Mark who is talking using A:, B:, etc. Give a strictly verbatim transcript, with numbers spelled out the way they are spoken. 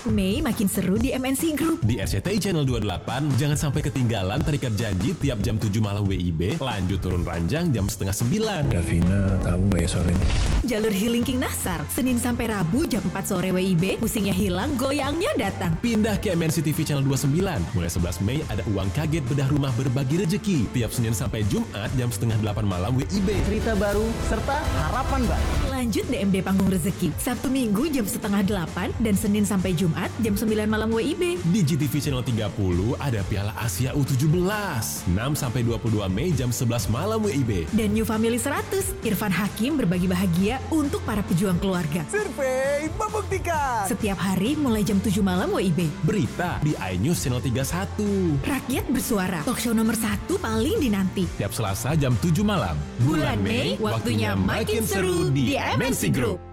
A: Mei makin seru di M N C Group.
B: Di R C T I Channel dua puluh delapan, jangan sampai ketinggalan terikat janji tiap jam tujuh malam W I B, lanjut turun ranjang jam setengah sembilan.
C: Davina, tahu nggak ya soal ini?
A: Jalur Healing King Nasar, Senin sampai Rabu jam empat sore W I B, pusingnya hilang, goyangnya datang.
B: Pindah ke M N C T V Channel dua puluh sembilan. Mulai sebelas Mei ada uang kaget bedah rumah berbagi rezeki. Tiap Senin sampai Jumat jam setengah delapan malam W I B.
D: Cerita baru serta harapan baru.
A: Lanjut D M D Panggung Rezeki, Sabtu Minggu jam setengah delapan dan Senin sampai Jumat jam sembilan malam W I B.
B: Di G T V Channel tiga puluh ada Piala Asia U tujuh belas. enam sampai dua puluh dua Mei jam sebelas malam W I B.
A: Dan New Family seratus, Irfan Hakim berbagi bahagia untuk para pejuang keluarga.
D: Survei membuktikan.
A: Setiap hari mulai jam tujuh malam W I B.
B: Berita di iNews Channel tiga puluh satu.
A: Rakyat bersuara, talk show nomor satu paling dinanti.
B: Tiap Selasa jam tujuh malam.
A: Bulan Mei, waktunya makin seru di M N C Group.